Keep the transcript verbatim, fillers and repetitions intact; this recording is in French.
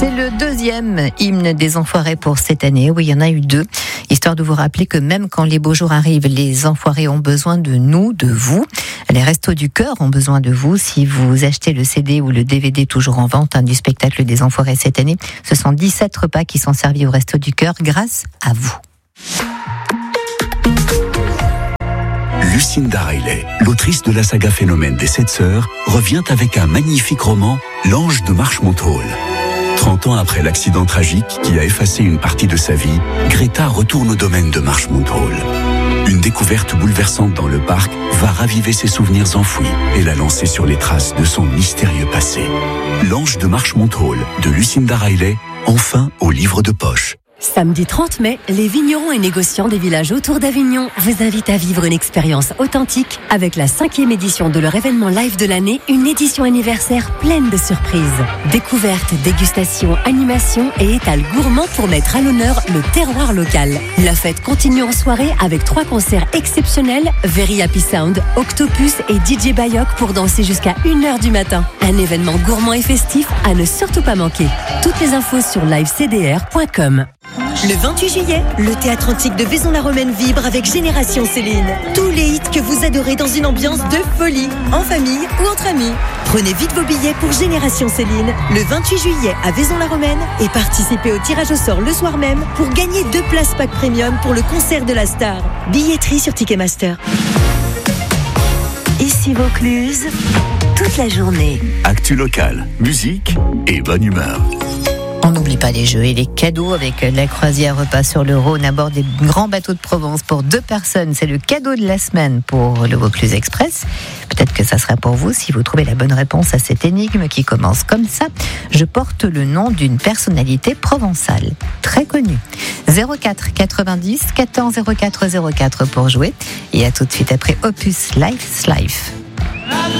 C'est le deuxième hymne des Enfoirés pour cette année. Oui, il y en a eu deux. Histoire de vous rappeler que même quand les beaux jours arrivent, les Enfoirés ont besoin de nous, de vous. Les Restos du Cœur ont besoin de vous. Si vous achetez le C D ou le D V D toujours en vente hein, du spectacle des Enfoirés cette année, ce sont dix-sept repas qui sont servis au Restos du Cœur grâce à vous. Lucinda Riley, l'autrice de la saga Phénomène des Sept Sœurs, revient avec un magnifique roman, L'Ange de Marchmont Hall. trente ans après l'accident tragique qui a effacé une partie de sa vie, Greta retourne au domaine de Marchmont Hall. Une découverte bouleversante dans le parc va raviver ses souvenirs enfouis et la lancer sur les traces de son mystérieux passé. L'Ange de Marchmont Hall de Lucinda Riley, enfin au livre de poche. Samedi trente mai, les vignerons et négociants des villages autour d'Avignon vous invitent à vivre une expérience authentique avec la cinquième édition de leur événement live de l'année, une édition anniversaire pleine de surprises. Découvertes, dégustations, animations et étals gourmands pour mettre à l'honneur le terroir local. La fête continue en soirée avec trois concerts exceptionnels, Very Happy Sound, Octopus et D J Bayok pour danser jusqu'à une heure du matin. Un événement gourmand et festif à ne surtout pas manquer. Toutes les infos sur live c d r point com. Le vingt-huit juillet, le Théâtre Antique de Vaison-la-Romaine vibre avec Génération Céline. Tous les hits que vous adorez dans une ambiance de folie, en famille ou entre amis. Prenez vite vos billets pour Génération Céline, le vingt-huit juillet à Vaison-la-Romaine et participez au tirage au sort le soir même pour gagner deux places pack premium pour le concert de la star. Billetterie sur Ticketmaster. Ici Vaucluse, toute la journée. Actu locale, musique et bonne humeur. On n'oublie pas les jeux et les cadeaux avec la croisière repas sur le Rhône à bord des grands bateaux de Provence pour deux personnes. C'est le cadeau de la semaine pour le Vaucluse Express. Peut-être que ça sera pour vous si vous trouvez la bonne réponse à cette énigme qui commence comme ça. Je porte le nom d'une personnalité provençale très connue. zéro quatre quatre-vingt-dix quatorze zéro quatre zéro quatre pour jouer. Et à tout de suite après Opus Life Life.